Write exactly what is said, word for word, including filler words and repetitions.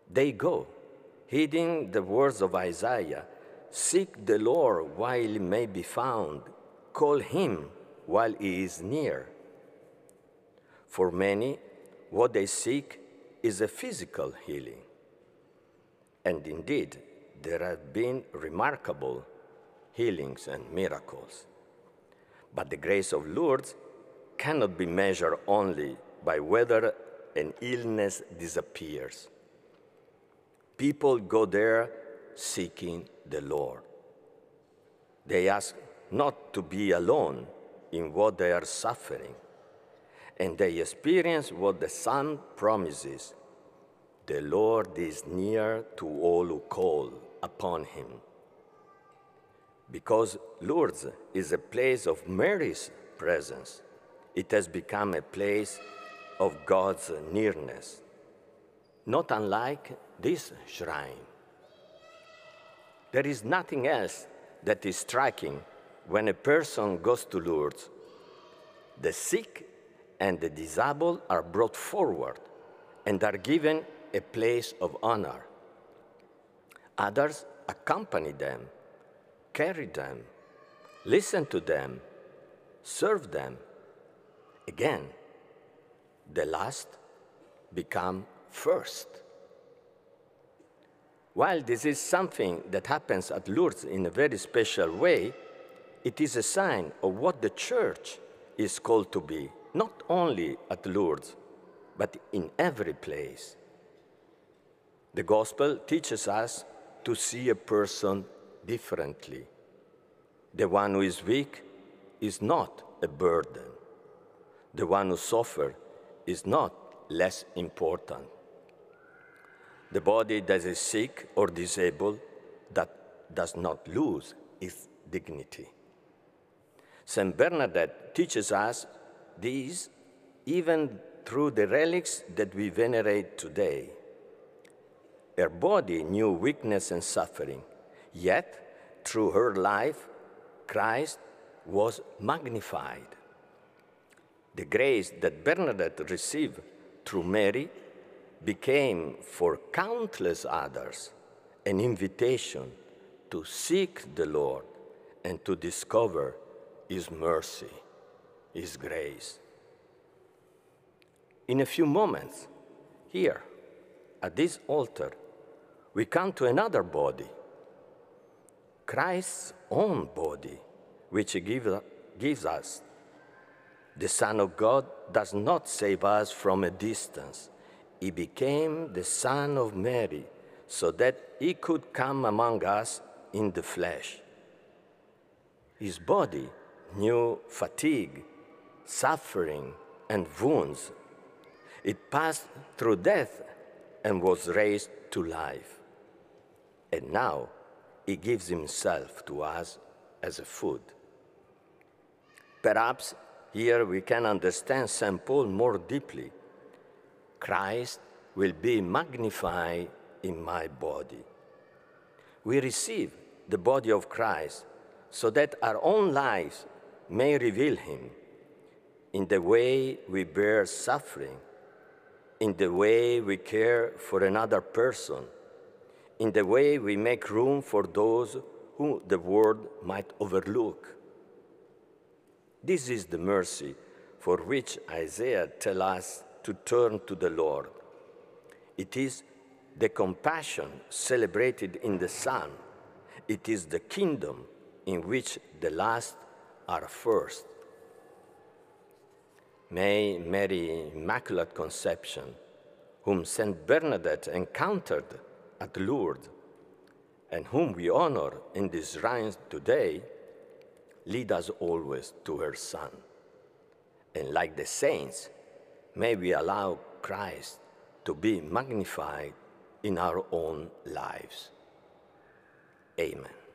They go, heeding the words of Isaiah, "Seek the Lord while he may be found, call him while he is near." For many, what they seek is a physical healing. And indeed, there have been remarkable healings and miracles. But the grace of Lourdes cannot be measured only by whether an illness disappears. People go there seeking the Lord. They ask not to be alone in what they are suffering, and they experience what the Psalm promises: the Lord is near to all who call upon him. Because Lourdes is a place of Mary's presence, it has become a place of God's nearness, not unlike this shrine. There is nothing else that is striking when a person goes to Lourdes. The sick and the disabled are brought forward and are given a place of honor. Others accompany them, carry them, listen to them, serve them. Again, the last become first. While this is something that happens at Lourdes in a very special way, it is a sign of what the Church is called to be, not only at Lourdes, but in every place. The Gospel teaches us to see a person differently. The one who is weak is not a burden. The one who suffers is not less important. The body that is sick or disabled that does not lose its dignity. Saint Bernadette teaches us this even through the relics that we venerate today. Her body knew weakness and suffering, yet through her life, Christ was magnified. The grace that Bernadette received through Mary became for countless others an invitation to seek the Lord and to discover his mercy, his grace. In a few moments, here, at this altar, we come to another body, Christ's own body, which he give, gives us. The Son of God does not save us from a distance. He became the Son of Mary so that he could come among us in the flesh. His body knew fatigue, suffering, and wounds. It passed through death and was raised to life. And now he gives himself to us as a food. Perhaps here we can understand Saint Paul more deeply. Christ will be magnified in my body. We receive the body of Christ so that our own lives may reveal him in the way we bear suffering, in the way we care for another person, in the way we make room for those whom the world might overlook. This is the mercy for which Isaiah tells us to turn to the Lord. It is the compassion celebrated in the Son. It is the kingdom in which the last are first. May Mary Immaculate Conception, whom Saint Bernadette encountered at Lourdes, and whom we honor in these shrines today, lead us always to her Son. And like the saints, may we allow Christ to be magnified in our own lives. Amen.